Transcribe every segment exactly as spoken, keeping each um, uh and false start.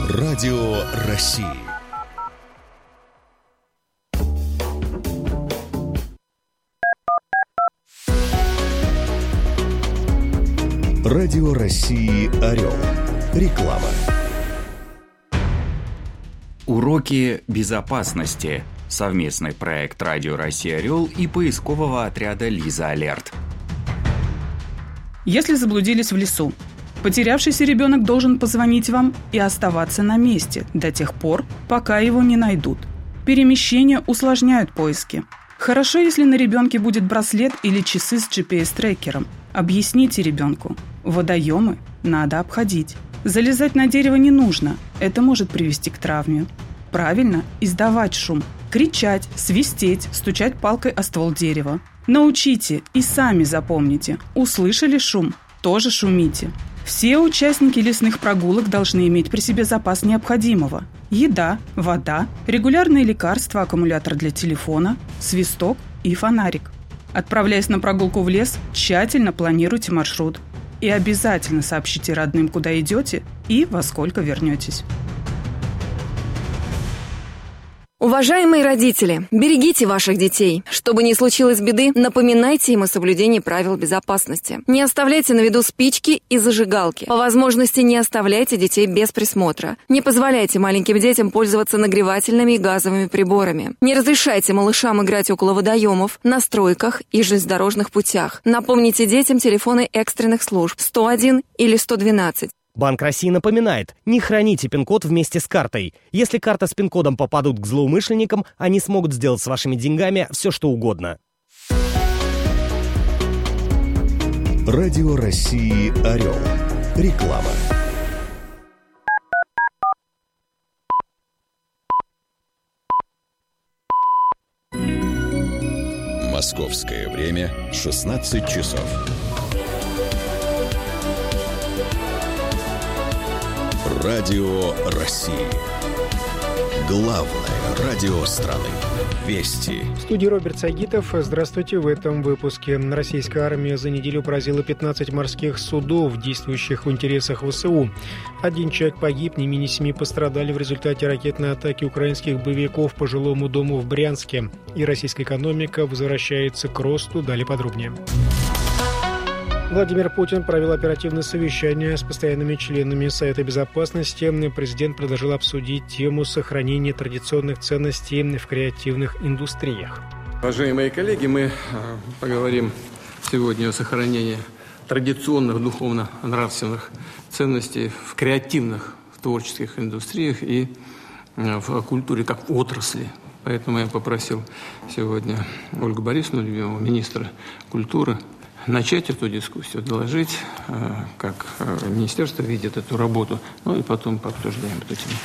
Радио России. Радио России «Орел». Реклама. Уроки безопасности. Совместный проект Радио России «Орел» и поискового отряда «Лиза Алерт». Если заблудились в лесу, потерявшийся ребенок должен позвонить вам и оставаться на месте до тех пор, пока его не найдут. Перемещения усложняют поиски. Хорошо, если на ребенке будет браслет или часы с джи пи эс-трекером. Объясните ребенку. Водоемы надо обходить. Залезать на дерево не нужно. Это может привести к травме. Правильно издавать шум. Кричать, свистеть, стучать палкой о ствол дерева. Научите и сами запомните. Услышали шум? Тоже шумите. Все участники лесных прогулок должны иметь при себе запас необходимого. Еда, вода, регулярные лекарства, аккумулятор для телефона, свисток и фонарик. Отправляясь на прогулку в лес, тщательно планируйте маршрут. И обязательно сообщите родным, куда идете и во сколько вернетесь. Уважаемые родители, берегите ваших детей. Чтобы не случилось беды, напоминайте им о соблюдении правил безопасности. Не оставляйте на виду спички и зажигалки. По возможности не оставляйте детей без присмотра. Не позволяйте маленьким детям пользоваться нагревательными и газовыми приборами. Не разрешайте малышам играть около водоемов, на стройках и железнодорожных путях. Напомните детям телефоны экстренных служб сто один или сто двенадцать. Банк России напоминает, не храните пин-код вместе с картой. Если карта с пин-кодом попадут к злоумышленникам, они смогут сделать с вашими деньгами все, что угодно. Радио России «Орел». Реклама. Московское время шестнадцать часов. Радио России. Главное радио страны. Вести. В студии Роберт Сагитов. Здравствуйте. В этом выпуске. Российская армия за неделю поразила пятнадцать морских судов, действующих в интересах вэ эс у. Один человек погиб, не менее семи пострадали в результате ракетной атаки украинских боевиков по жилому дому в Брянске. И российская экономика возвращается к росту. Далее подробнее. Владимир Путин провел оперативное совещание с постоянными членами Совета Безопасности. Президент предложил обсудить тему сохранения традиционных ценностей в креативных индустриях. Уважаемые коллеги, мы поговорим сегодня о сохранении традиционных духовно-нравственных ценностей в креативных, в творческих индустриях и в культуре как отрасли. Поэтому я попросил сегодня Ольгу Борисовну, любимого министра культуры, начать эту дискуссию, доложить, как министерство видит эту работу, ну и потом пообсуждаем эту тему.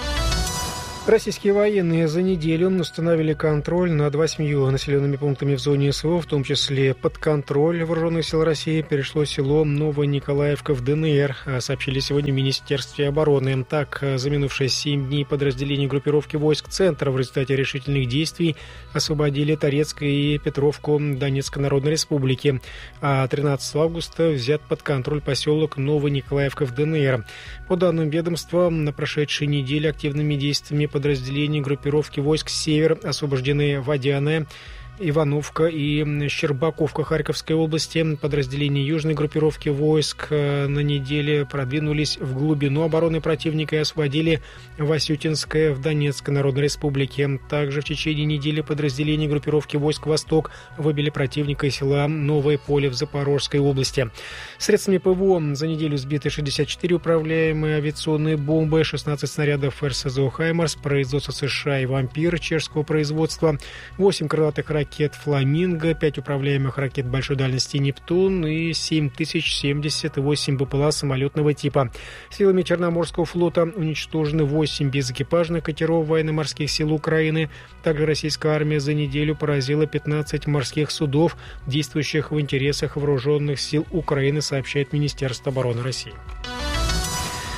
Российские военные за неделю установили контроль над восьмью населенными пунктами в зоне СВО, в том числе под контроль вооруженных сил России перешло село Новониколаевка в дэ эн эр, сообщили сегодня в Министерстве обороны. Так, за минувшие семь дней подразделения группировки войск «Центр» в результате решительных действий освободили Торецк и Петровку Донецкой Народной Республики, а тринадцатого августа взят под контроль поселок Новониколаевка в дэ эн эр. По данным ведомства, на прошедшей неделе активными действиями подразделений группировки войск «Север» освобождены Водяная, Ивановка и Щербаковка Харьковской области. Подразделения южной группировки войск на неделе продвинулись в глубину обороны противника и освободили Васютинское в Донецкой Народной Республике. Также в течение недели подразделения группировки войск «Восток» выбили противника из села Новое Поле в Запорожской области. Средствами ПВО за неделю сбиты шестьдесят четыре управляемые авиационные бомбы, шестнадцать снарядов эр эс зэ о «Хаймарс» производства США и «Вампир» чешского производства, восемь крылатых ракет ракет «Фламинго», пять управляемых ракет большой дальности «Нептун» и семь тысяч семьдесят восемь бэ пэ эл а самолетного типа. Силами Черноморского флота уничтожены восемь безэкипажных катеров военно-морских сил Украины. Также российская армия за неделю поразила пятнадцать морских судов, действующих в интересах вооруженных сил Украины, сообщает Министерство обороны России.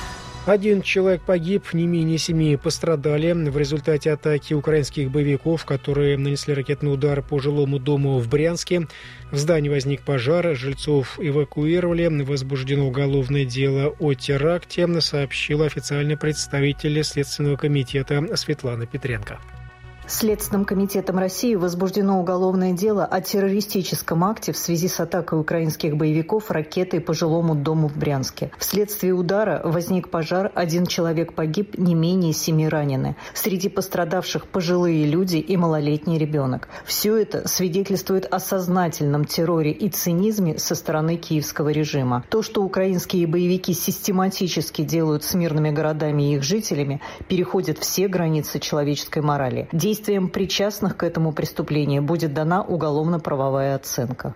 Один человек погиб, не менее семи пострадали в результате атаки украинских боевиков, которые нанесли ракетный удар по жилому дому в Брянске. В здании возник пожар, жильцов эвакуировали. Возбуждено уголовное дело о теракте, сообщила официальный представитель Следственного комитета Светлана Петренко. Следственным комитетом России возбуждено уголовное дело о террористическом акте в связи с атакой украинских боевиков ракетой по жилому дому в Брянске. Вследствие удара возник пожар, один человек погиб, не менее семи ранены. Среди пострадавших пожилые люди и малолетний ребенок. Все это свидетельствует о сознательном терроре и цинизме со стороны киевского режима. То, что украинские боевики систематически делают с мирными городами и их жителями, переходит все границы человеческой морали. Действиям причастных к этому преступлению будет дана уголовно-правовая оценка.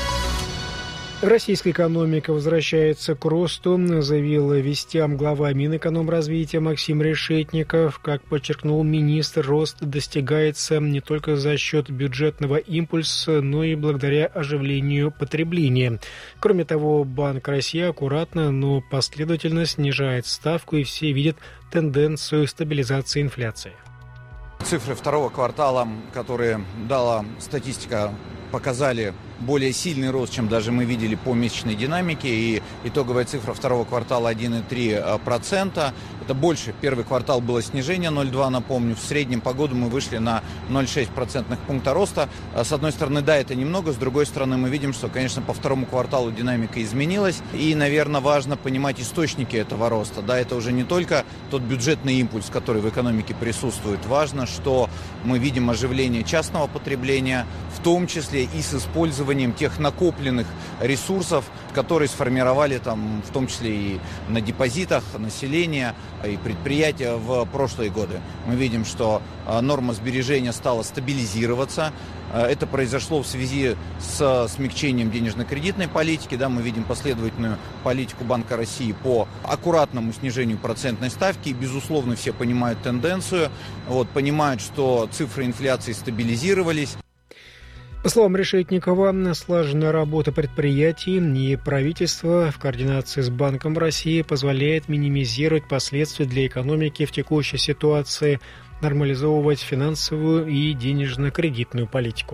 Российская экономика возвращается к росту, заявил вестям глава Минэкономразвития Максим Решетников. Как подчеркнул министр, рост достигается не только за счет бюджетного импульса, но и благодаря оживлению потребления. Кроме того, Банк России аккуратно, но последовательно снижает ставку, и все видят тенденцию стабилизации инфляции. Цифры второго квартала, которые дала статистика, показали более сильный рост, чем даже мы видели по месячной динамике. И итоговая цифра второго квартала один и три процента. Это больше. Первый квартал было снижение ноль целых два десятых, напомню. В среднем по году мы вышли на ноль целых шесть процентных пункта роста. С одной стороны, да, это немного. С другой стороны, мы видим, что, конечно, по второму кварталу динамика изменилась. И, наверное, важно понимать источники этого роста. Да, это уже не только тот бюджетный импульс, который в экономике присутствует. Важно, что мы видим оживление частного потребления, в том числе и с использованием тех накопленных ресурсов, которые сформировали там, в том числе и на депозитах населения и предприятия в прошлые годы. Мы видим, что норма сбережения стала стабилизироваться. Это произошло в связи с смягчением денежно-кредитной политики. Да, мы видим последовательную политику Банка России по аккуратному снижению процентной ставки. И, безусловно, все понимают тенденцию, вот, понимают, что цифры инфляции стабилизировались. По словам Решетникова, слаженная работа предприятий и правительства в координации с Банком России позволяет минимизировать последствия для экономики в текущей ситуации, нормализовывать финансовую и денежно-кредитную политику.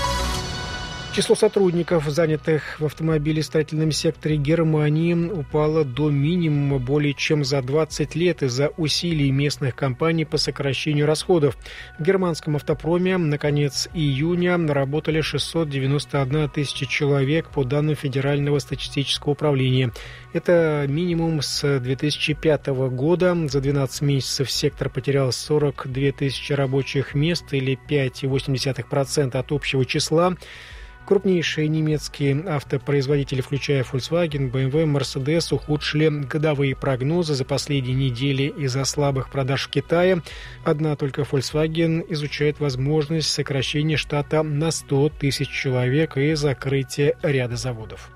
Число сотрудников, занятых в автомобилестроительном секторе Германии, упало до минимума более чем за двадцать лет из-за усилий местных компаний по сокращению расходов. В германском автопроме на конец июня работали шестьсот девяносто одна тысяча человек по данным Федерального статистического управления. Это минимум с две тысячи пятого года. За двенадцать месяцев сектор потерял сорок две тысячи рабочих мест или пять целых восемь десятых процента от общего числа. Крупнейшие немецкие автопроизводители, включая Volkswagen, бэ эм вэ, Mercedes, ухудшили годовые прогнозы за последние недели из-за слабых продаж в Китае. Одна только Volkswagen изучает возможность сокращения штата на сто тысяч человек и закрытия ряда заводов.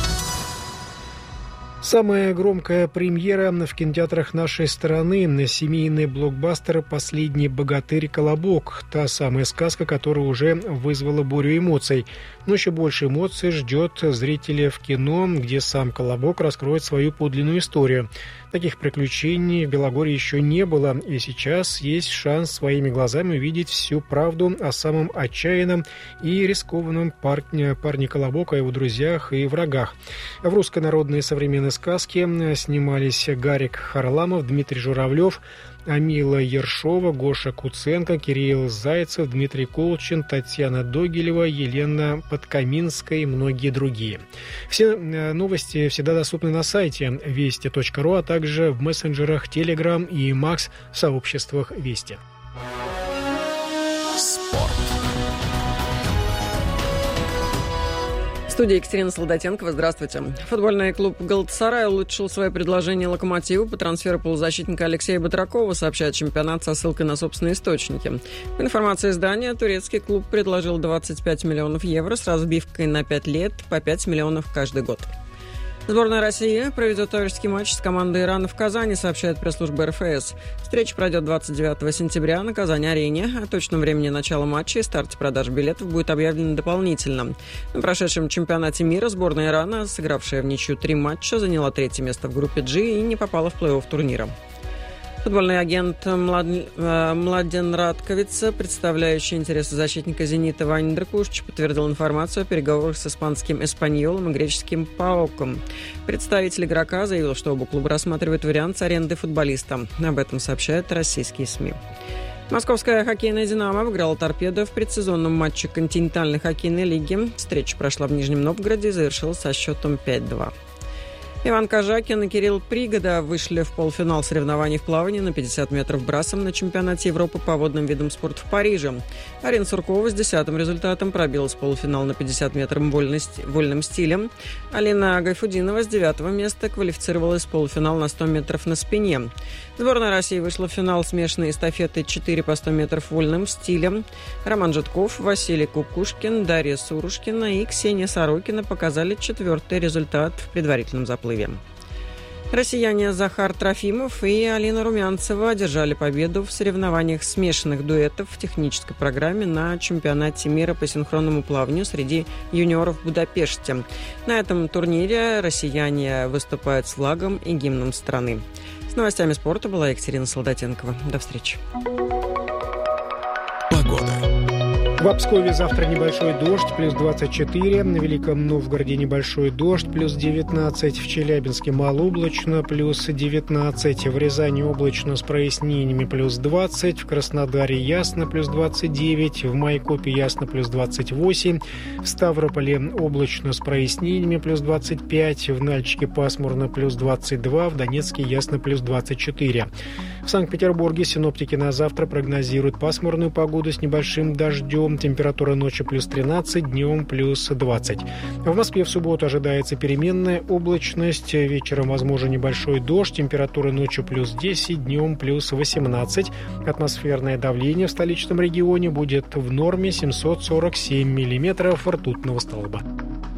Самая громкая премьера в кинотеатрах нашей страны – семейный блокбастер «Последний богатырь Колобок». Та самая сказка, которая уже вызвала бурю эмоций. Но еще больше эмоций ждет зрителя в кино, где сам Колобок раскроет свою подлинную историю. Таких приключений в Белогорье еще не было, и сейчас есть шанс своими глазами увидеть всю правду о самом отчаянном и рискованном парне, парне Колобока, его друзьях и врагах. В русской народной современной сказке снимались Гарик Харламов, Дмитрий Журавлев, Амила Ершова, Гоша Куценко, Кирилл Зайцев, Дмитрий Колчин, Татьяна Догилева, Елена Подкаминская и многие другие. Все новости всегда доступны на сайте вести точка ру, а также в мессенджерах Telegram и Макс в сообществах Вести. Спорт. В студии Екатерина Солдатенкова. Здравствуйте. Футбольный клуб «Галатасарай» улучшил свое предложение «Локомотиву» по трансферу полузащитника Алексея Батракова, сообщает чемпионат со ссылкой на собственные источники. По информации издания, турецкий клуб предложил двадцать пять миллионов евро с разбивкой на пять лет по пять миллионов каждый год. Сборная России проведет товарищеский матч с командой Ирана в Казани, сообщает пресс-служба эр эф эс. Встреча пройдет двадцать девятого сентября на Казани-арене. О точном времени начала матча и старте продаж билетов будет объявлено дополнительно. На прошедшем чемпионате мира сборная Ирана, сыгравшая в ничью три матча, заняла третье место в группе G и не попала в плей-офф турнира. Футбольный агент Млад... Младен Радковица, представляющий интересы защитника «Зенита» Вани Дракушич, подтвердил информацию о переговорах с испанским «Эспаньолом» и греческим «Паоком». Представитель игрока заявил, что оба клуба рассматривают вариант с арендой футболиста. Об этом сообщают российские СМИ. Московская хоккейная «Динамо» обыграла «Торпедо» в предсезонном матче континентальной хоккейной лиги. Встреча прошла в Нижнем Новгороде и завершилась со счетом пять-два. Иван Кожакин и Кирилл Пригода вышли в полуфинал соревнований в плавании на пятьдесят метров брасом на чемпионате Европы по водным видам спорта в Париже. Арина Суркова с десятым результатом пробилась в полуфинал на пятьдесят метров вольным стилем. Алина Гайфудинова с девятого места квалифицировалась в полуфинал на сто метров на спине. Сборная России вышла в финал смешанной эстафеты четыре по сто метров вольным стилем. Роман Житков, Василий Кукушкин, Дарья Сурушкина и Ксения Сорокина показали четвертый результат в предварительном заплыве. Россияне Захар Трофимов и Алина Румянцева одержали победу в соревнованиях смешанных дуэтов в технической программе на чемпионате мира по синхронному плаванию среди юниоров в Будапеште. На этом турнире россияне выступают с флагом и гимном страны. С новостями спорта была Екатерина Солдатенкова. До встречи. Погода. В Обскове завтра небольшой дождь, плюс двадцать четыре. На Великом Новгороде небольшой дождь, плюс девятнадцать. В Челябинске малооблачно, плюс девятнадцать. В Рязани облачно с прояснениями, плюс двадцать. В Краснодаре ясно, плюс двадцать девять. В Майкопе ясно, плюс двадцать восемь. В Ставрополе облачно с прояснениями, плюс двадцать пять. В Нальчике пасмурно, плюс двадцать два. В Донецке ясно, плюс двадцать четыре. В Санкт-Петербурге синоптики на завтра прогнозируют пасмурную погоду с небольшим дождем. Температура ночью плюс тринадцать, днем плюс двадцать. В Москве в субботу ожидается переменная облачность. Вечером возможен небольшой дождь. Температура ночью плюс десять, днем плюс восемнадцать. Атмосферное давление в столичном регионе будет в норме семьсот сорок семь миллиметров ртутного столба.